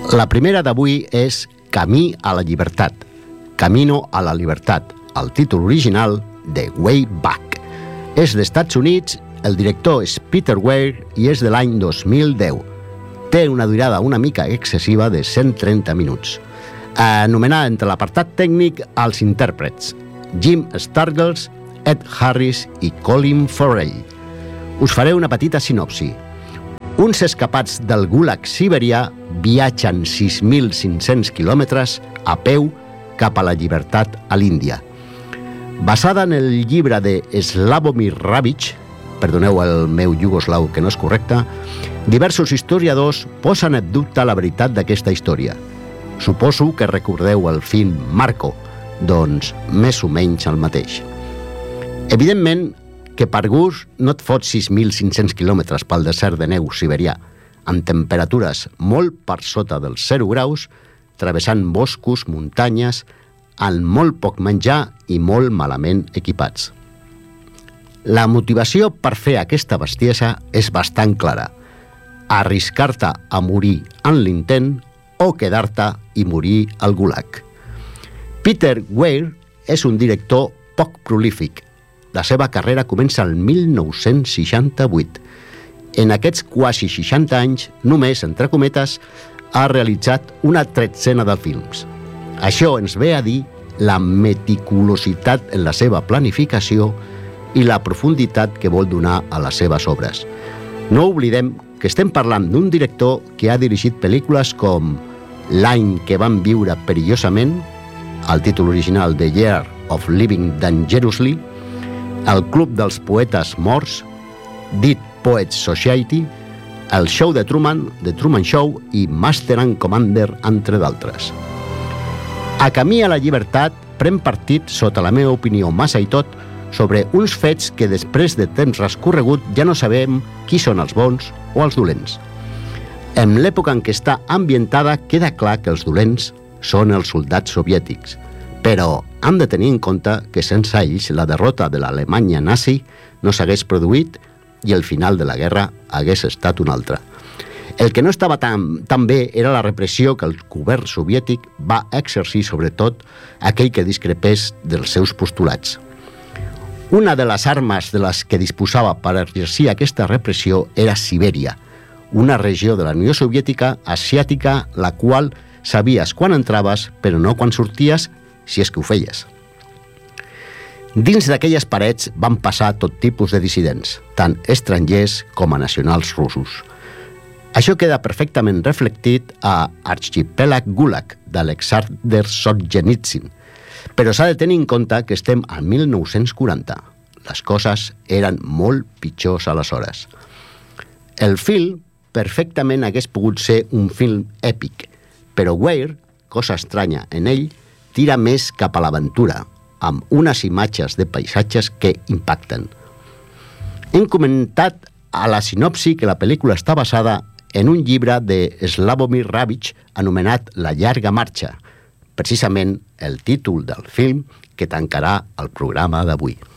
La primera d'avui és Camí a la llibertat, Camino a la libertad, el títol original de Way Back. És d'Estats Units, el director és Peter Weir i és de l'any 2010. Té una durada una mica excessiva de 130 minuts. Anomenada entre l'apartat tècnic als intèrprets Jim Stargles, Ed Harris i Colin Farrell. Us faré una petita sinopsi. Uns escapats del Gulag siberià viatgen 6.500 quilòmetres a peu cap a la llibertat a l'Índia. Basada en el llibre de Slavomir Rabic, perdoneu el meu iugoslau que no és correcte, diversos historiadors posen en dubte la veritat d'aquesta història. Suposo que recordeu el film Marco, doncs més o menys el mateix. Evidentment que per gust no et fots 6.500 quilòmetres pel desert de neu siberià, amb temperatures molt per sota dels 0 graus, travessant boscos, muntanyes, amb molt poc menjar i molt malament equipats. La motivació per fer aquesta bestiesa és bastant clara. Arriscar-te a morir en l'intent o quedar-te i morir al Gulag. Peter Weir és un director poc prolífic. La seva carrera comença el 1968. En aquests quasi 60 anys, només, entre cometes, ha realitzat una tretzena de films. Això ens ve a dir la meticulositat en la seva planificació i la profunditat que vol donar a les seves obres. No oblidem que estem parlant d'un director que ha dirigit pel·lícules com L'any que van viure perillosament, el títol original The Year of Living Dangerously, El Club dels Poetes Morts, Dead Poets Society, El Show de Truman, The Truman Show i Master and Commander, entre d'altres. A Camí a la llibertat pren partit, sota la meva opinió massa i tot, sobre uns fets que després de temps transcorregut ja no sabem qui són els bons o els dolents. En l'època en què està ambientada queda clar que els dolents són els soldats soviètics, però hem de tenir en compte que sense ells la derrota de l'Alemanya nazi no s'hagués produït i el final de la guerra hagués estat un altre. El que no estava tan bé era la repressió que el govern soviètic va exercir sobretot aquell que discrepés dels seus postulats. Una de les armes de les que disposava per exercir aquesta repressió era Sibèria, una regió de la Unió Soviètica asiàtica, la qual sabies quan entraves, però no quan sorties, si és que ho feies. Dins d'aquelles parets van passar tot tipus de dissidents, tant estrangers com a nacionals russos. Això queda perfectament reflectit a Arxipèlag Gulag, d'Alexander Solzhenitsyn, però s'ha de tenir en compte que estem al 1940. Les coses eren molt pitjors aleshores. El film perfectament hagués pogut ser un film èpic, però Weir, cosa estranya en ell, tira més cap a l'aventura, amb unes imatges de paisatges que impacten. Hem comentat a la sinopsi que la pel·lícula està basada en un llibre de Slavomir Rabic anomenat La llarga marxa, precisament el títol del film que tancarà el programa d'avui.